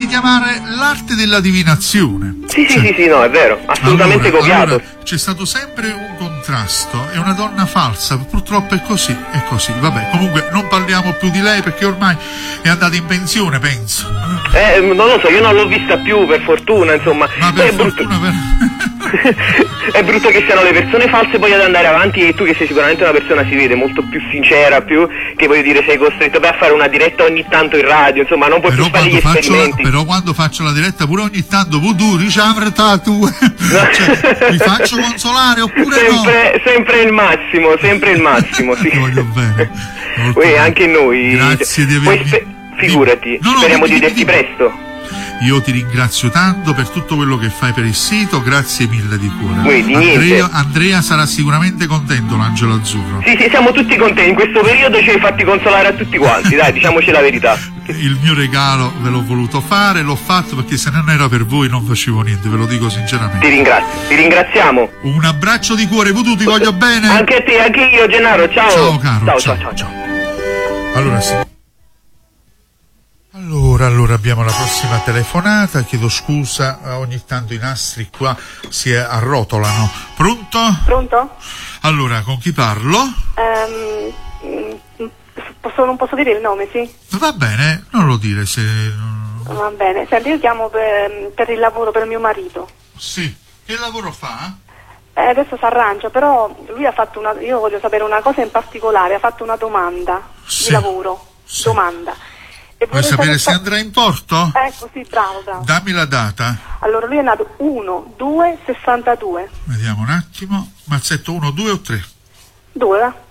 chiamare l'arte della divinazione. Sì, no, è vero, assolutamente copiato. Allora, c'è stato sempre un contrasto, è una donna falsa, purtroppo è così. Vabbè, comunque non parliamo più di lei perché ormai è andata in pensione, penso. Non lo so, io non l'ho vista più, per fortuna, insomma. Ma per fortuna è brutto che siano le persone false poi ad andare avanti, e tu che sei sicuramente una persona, si vede, molto più sincera, più che, voglio dire, sei costretto a fare una diretta ogni tanto in radio, insomma, non puoi più fare gli esperimenti. Però quando faccio la diretta pure ogni tanto tu ricevere tu cioè, mi faccio consolare oppure sempre il massimo, sì. Ti voglio bene. Anche noi. Grazie di avermi... Figurati, speriamo di vederti presto. Io ti ringrazio tanto per tutto quello che fai per il sito, grazie mille di cuore. Andrea sarà sicuramente contento, l'Angelo Azzurro. Sì, siamo tutti contenti, in questo periodo ci hai fatti consolare a tutti quanti, dai, diciamoci la verità. Il mio regalo ve l'ho voluto fare, l'ho fatto perché se non era per voi non facevo niente, ve lo dico sinceramente. Ti ringraziamo. Un abbraccio di cuore, tu ti voglio bene. Anche a te, anche io, Gennaro, ciao. Ciao caro. Ciao. Allora sì. Allora abbiamo la prossima telefonata, chiedo scusa, ogni tanto i nastri qua si arrotolano. Pronto? Allora, con chi parlo? Non posso dire il nome, sì? Va bene, non lo dire se... Va bene, senti, io chiamo per il lavoro, per mio marito. Sì, che lavoro fa? Adesso si arrangia, però lui ha fatto io voglio sapere una cosa in particolare, ha fatto una domanda di lavoro, domanda. Vuoi sapere se andrà in porto? Ecco, sì, bravo. Dammi la data. Allora, lui è nato 1/2/62. Vediamo un attimo. Mazzetto 1, 2 o 3? 2, va?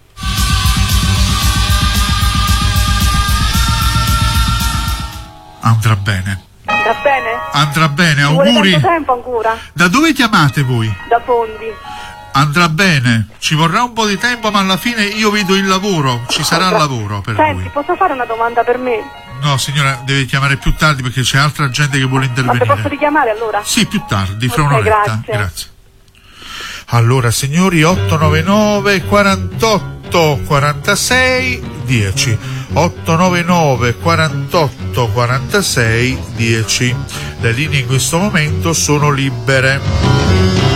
Andrà bene. Andrà bene, auguri. Vuole tanto tempo ancora? Da dove chiamate voi? Da Fondi. Andrà bene, ci vorrà un po' di tempo, ma alla fine io vedo il lavoro, ci sarà lavoro per Senti, lui. posso fare una domanda per me? No signora, deve chiamare più tardi perché c'è altra gente che vuole intervenire. Ma te posso richiamare allora? Sì, più tardi, fra un'oretta. Grazie. Allora signori, 899 48 46 10 899 48 46 10. Le linee in questo momento sono libere.